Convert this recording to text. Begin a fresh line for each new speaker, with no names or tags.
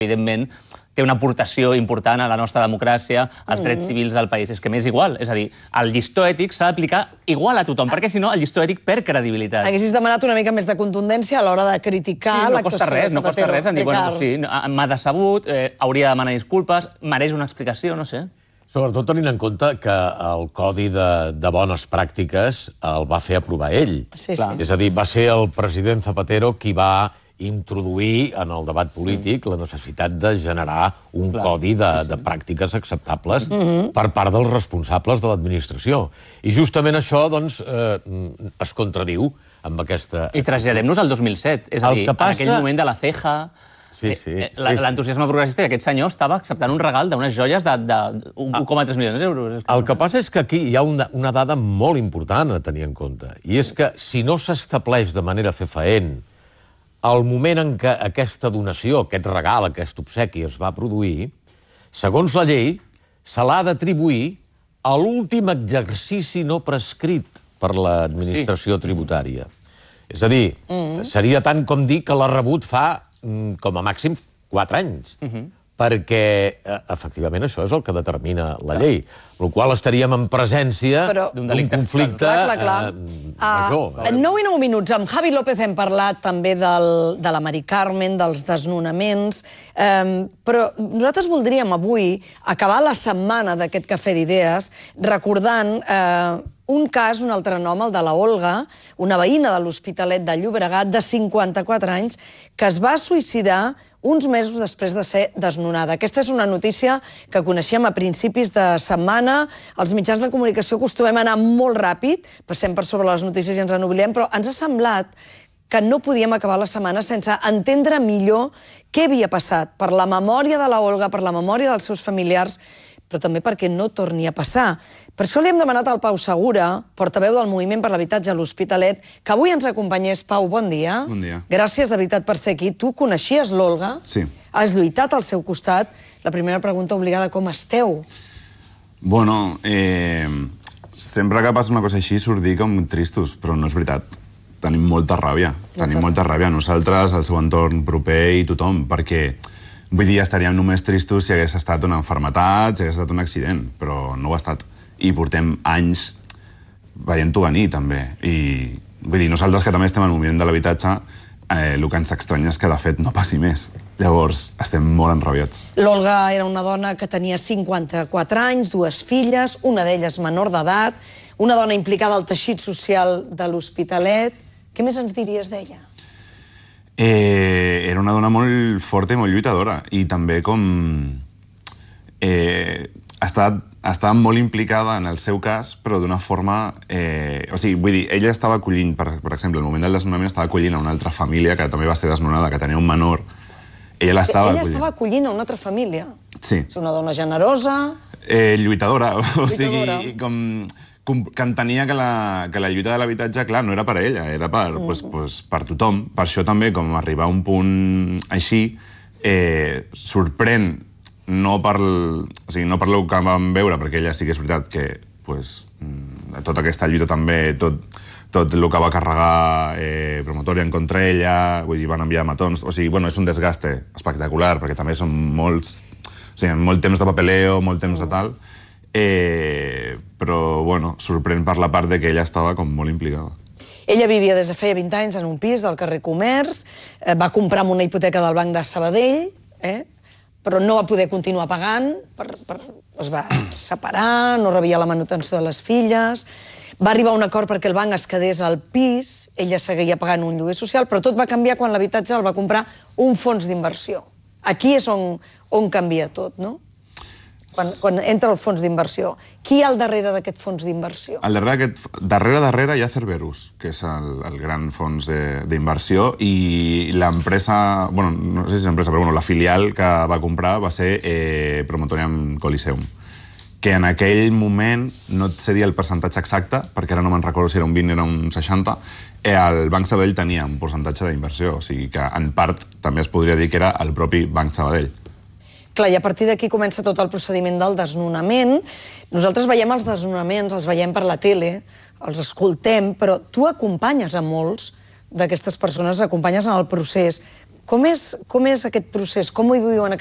evidentment, té una aportació important a la nostra democràcia, als drets civils del país. És que m'és igual. És a dir, el llistó ètic s'ha d'aplicar igual a tothom, perquè si no el llistó ètic perd credibilitat.
Haguessis demanat una mica més de contundència a l'hora de criticar l'actuació de Zapatero.
No costa res, em dic, bueno, sí, m'ha decebut, hauria de demanar disculpes, mereix una explicació, no sé.
Sobretot tenint en compte que el Codi de Bones Pràctiques el va fer aprovar ell.
Sí, sí.
És a dir, va ser el president Zapatero qui va introduir en el debat polític la necessitat de generar un codi de pràctiques acceptables per part dels responsables de l'administració. I justament això, doncs, es contradiu amb aquesta...
I traslladem-nos al 2007, és a dir, en aquell moment de la ceja... L'entusiasme progressista, i aquest senyor estava acceptant un regal d'unes joies de 1,3 milions d'euros.
El que passa és que aquí hi ha una dada molt important a tenir en compte, i és que si no s'estableix de manera fefaent el moment en què aquesta donació, aquest regal, aquest obsequi es va produir, segons la llei, se l'ha d'atribuir a l'últim exercici no prescrit per l'administració tributària. És a dir, seria tant com dir que l'ha rebut fa, com a màxim, 4 anys. Perquè, efectivament, això és el que determina la llei. Amb la qual estaríem en presència d'un conflicte major.
9 i 9 minuts. Amb Javi López hem parlat també de la Mari Carmen, dels desnonaments, però nosaltres voldríem avui acabar la setmana d'aquest Cafè d'Idees recordant un cas, un altre nom, el de la Olga, una veïna de l'Hospitalet de Llobregat, de 54 anys, que es va suïcidar uns mesos després de ser desnonada. Aquesta és una notícia que coneixíem a principis de setmana. Els mitjans de comunicació acostumem a anar molt ràpid, passem per sobre les notícies i ens n'oblidem, però ens ha semblat que no podíem acabar la setmana sense entendre millor què havia passat per la memòria de la Olga, per la memòria dels seus familiars, però també perquè no torni a passar. Per això li hem demanat al Pau Segura, portaveu del Moviment per l'Habitatge a l'Hospitalet, que avui ens acompanyés. Pau, bon dia.
Bon dia.
Gràcies de veritat per ser aquí. Tu coneixies l'Olga?
Sí.
Has lluitat al seu costat. La primera pregunta obligada, com esteu?
Bueno, sempre que passa una cosa així surt dir com tristos, però no és veritat. Tenim molta ràbia. Tenim molta ràbia. Nosaltres, el seu entorn proper i tothom, perquè... Vull dir, estaríem només tristos si hagués estat una malaltia, si hagués estat un accident, però no ho ha estat. I portem anys veient-ho venir, també. I vull dir, nosaltres que també estem al moviment de l'habitatge, el que ens estranya és que, de fet, no passi més. Llavors, estem molt enrabiats.
L'Olga era una dona que tenia 54 anys, 2 filles, una d'elles menor d'edat, una dona implicada al teixit social de l'Hospitalet. Què més ens diries d'ella?
Era una dona molt forta i molt lluitadora i també com... estava molt implicada en el seu cas, però d'una forma... O sigui, vull dir, ella estava acollint, per exemple, al moment del desnonament estava acollint a una altra família que també va ser desnonada, que tenia un menor. Ella estava
acollint a una altra família?
Sí.
És una dona generosa...
Lluitadora, o sigui, com... que entenia que la lluita de l'habitatge, clar, no era per a ella, era per tothom. Per això també, com arribar a un punt així, sorprèn, no per el que vam veure, perquè ella sí que és veritat que tota aquesta lluita també, tot el que va carregar Promotoria en contra ella, vull dir, van enviar matons, o sigui, bueno, és un desgaste espectacular, perquè també són molt temps de papeleo, molt temps de tal, però, bueno, sorprèn per la part de que ella estava com molt implicada.
Ella vivia des de feia 20 anys en un pis del carrer Comerç, va comprar amb una hipoteca del Banc de Sabadell, però no va poder continuar pagant, es va separar, no rebia la manutenció de les filles, va arribar a un acord perquè el banc es quedés al pis, ella seguia pagant un lloguer social, però tot va canviar quan l'habitatge el va comprar un fons d'inversió. Aquí és on canvia tot, no? Quan entra el fons d'inversió. Qui hi ha al darrere d'aquest fons d'inversió?
Darrere hi ha Cerberus, que és el gran fons d'inversió, i l'empresa, bueno, no sé si és empresa, però la filial que va comprar va ser Promotoria en Coliseum, que en aquell moment, no et sé dir el percentatge exacte, perquè ara no me'n recordo si era un 20 o era un 60, el Banc Sabadell tenia un percentatge d'inversió, o sigui que en part també es podria dir que era el propi Banc Sabadell.
Clar, i a partir d'aquí comença tot el procediment del desnonament. Nosaltres veiem els desnonaments, els veiem per la tele, els escoltem, però tu acompanyes a molts d'aquestes persones, acompanyes en el procés. Com és aquest procés? Com ho viuen